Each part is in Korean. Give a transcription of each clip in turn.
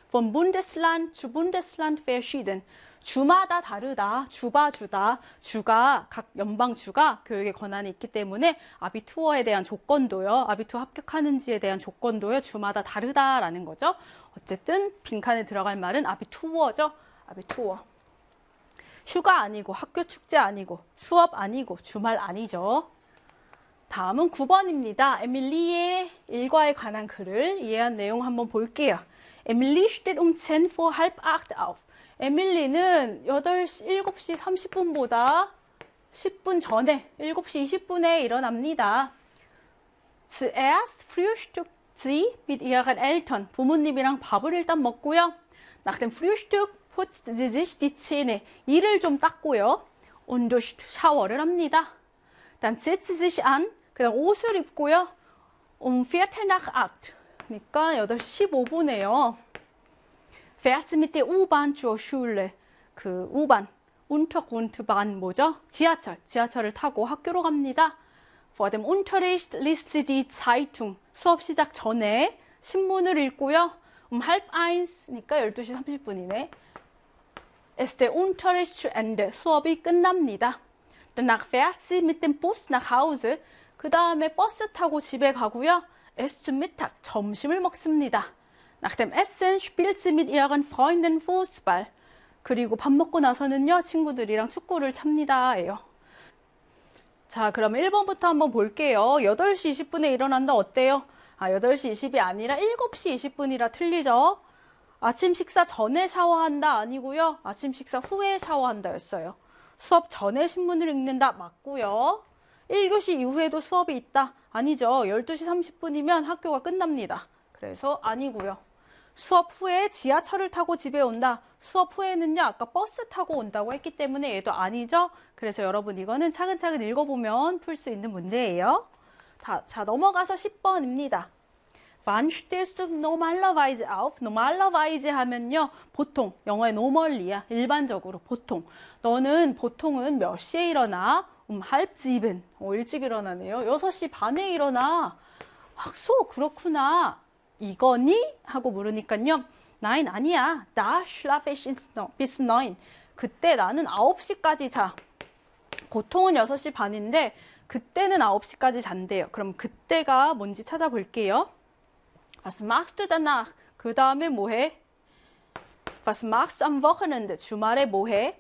Von Bundesland zu Bundesland verschieden. 주마다 다르다, 주다. 주가, 각 연방주가 교육에 권한이 있기 때문에 아비투어에 대한 조건도요, 아비투어 합격하는지에 대한 조건도요, 주마다 다르다라는 거죠. 어쨌든 빈칸에 들어갈 말은 아비투어죠. 아비투어. 휴가 아니고, 학교 축제 아니고, 수업 아니고, 주말 아니죠. 다음은 9번입니다. 에밀리의 일과에 관한 글을 이해한 내용 한번 볼게요. Emily steht um 10 vor halb 8 auf. 에밀리는 7시 30분보다 10분 전에 7시 20분에 일어납니다. Zuerst frühstückt sie mit ihren Eltern. 부모님이랑 밥을 일단 먹고요. Nach dem Frühstück putzt sie sich die Zähne. 이를 좀 닦고요. Und duscht, 샤워를 합니다. Dann zieht sie sich an. 그다음 옷을 입고요. Viertel nach 8. 그러니까 8시 15분에요. Fährt sie mit der U-Bahn zur Schule. 그 U-Bahn, Untergrundbahn 뭐죠? 지하철을 타고 학교로 갑니다. Vor dem Unterricht liest sie die Zeitung. 수업 시작 전에 신문을 읽고요. halb 1, 그러니까 12시 30분이네. Ist der Unterricht zu Ende. 수업이 끝납니다. Danach fährt sie mit dem Bus nach Hause. 그 다음에 버스 타고 집에 가고요. Ist zum Mittag. 점심을 먹습니다. Nach dem Essen spielt sie mit ihren Freunden Fußball. 그리고 밥 먹고 나서는요, 친구들이랑 축구를 찹니다. 예요. 자, 그럼 1번부터 한번 볼게요. 8시 20분에 일어난다 어때요? 8시 20이 아니라 7시 20분이라 틀리죠? 아침 식사 전에 샤워한다 아니고요. 아침 식사 후에 샤워한다 였어요. 수업 전에 신문을 읽는다 맞고요. 1교시 이후에도 수업이 있다 아니죠. 12시 30분이면 학교가 끝납니다. 그래서 아니고요. 수업 후에 지하철을 타고 집에 온다. 수업 후에는요, 아까 버스 타고 온다고 했기 때문에 얘도 아니죠. 그래서 여러분 이거는 차근차근 읽어보면 풀 수 있는 문제예요. 자, 넘어가서 10번입니다. Wann stehst du normalerweise auf? normalerweise 하면요, 보통, 영어의 normally야. 일반적으로, 보통. 너는 보통은 몇 시에 일어나? halb 7. 일찍 일어나네요. 6시 반에 일어나. ach so, 그렇구나. 이거니? 하고 물으니까요. Nein, 아니야. Da schlafe ich bis 9. 그때 나는 9시까지 자. 보통은 6시 반인데 그때는 9시까지 잔대요. 그럼 그때가 뭔지 찾아볼게요. Was machst du danach? 그 다음에 뭐해? Was machst du am Wochenende? 주말에 뭐해?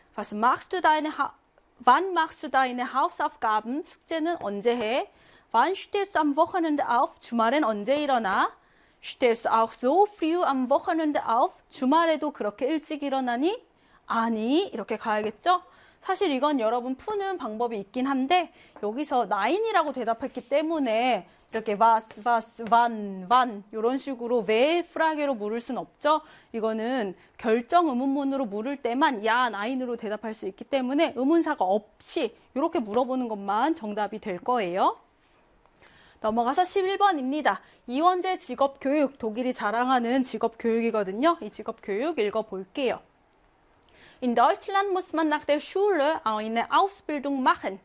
Wann machst du deine Hausaufgaben? 숙제는 언제 해? Wann stehst du am Wochenende auf? 주말엔 언제 일어나? Stehst du auch so früh am Wochenende auf? 주말에도 그렇게 일찍 일어나니? 아니, 이렇게 가야겠죠? 사실 이건 여러분 푸는 방법이 있긴 한데 여기서 9이라고 대답했기 때문에 이렇게 was, wann 이런 식으로 왜 프라게로 물을 순 없죠. 이거는 결정 의문문으로 물을 때만 야, 9으로 대답할 수 있기 때문에 의문사가 없이 이렇게 물어보는 것만 정답이 될 거예요. 넘어가서 11번입니다. 이원재 직업교육, 독일이 자랑하는 직업교육이거든요. 이 직업교육 읽어볼게요. In Deutschland muss man nach der Schule eine Ausbildung machen.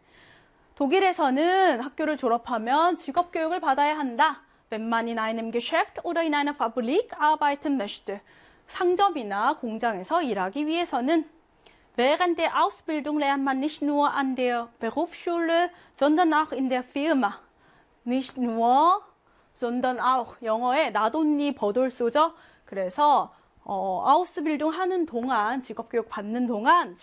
독일에서는 학교를 졸업하면 직업교육을 받아야 한다. Wenn man in einem Geschäft oder in einer Fabrik arbeiten möchte. 상점이나 공장에서 일하기 위해서는 Während der Ausbildung lernt man nicht nur an der Berufsschule, sondern auch in der Firma. Nicht nur, sondern auch. 영어에 나돈니 버돌소죠. 그래서 아우스빌딩 하는 동안, 직업교육 받는 동안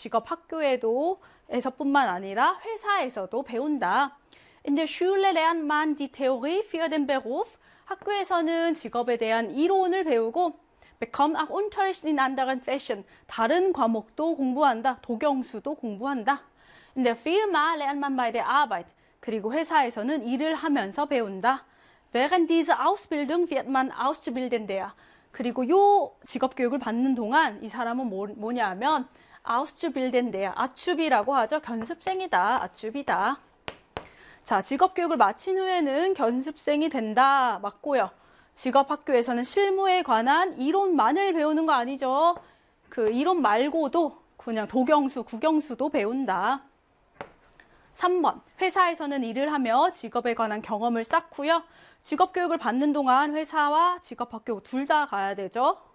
직업학교에서뿐만 아니라 회사에서도 배운다. In der Schule lernt man die Theorie für den Beruf. 학교에서는 직업에 대한 이론을 배우고 bekommt auch Unterricht in anderen Fächern. 다른 과목도 공부한다. 도경수도 공부한다. In der Firma lernt man bei der Arbeit. 그리고 회사에서는 일을 하면서 배운다. Während dieser Ausbildung wird man Auszubildender. 그리고 요 직업교육을 받는 동안 이 사람은 뭐냐 하면 Auszubildender, 아추비라고 하죠. 견습생이다, 아추비다. 자, 직업교육을 마친 후에는 견습생이 된다. 맞고요. 직업학교에서는 실무에 관한 이론만을 배우는 거 아니죠. 그 이론 말고도 그냥 도경수, 국영수도 배운다. 3번, 회사에서는 일을 하며 직업에 관한 경험을 쌓고요. 직업교육을 받는 동안 회사와 직업학교 둘 다 가야 되죠.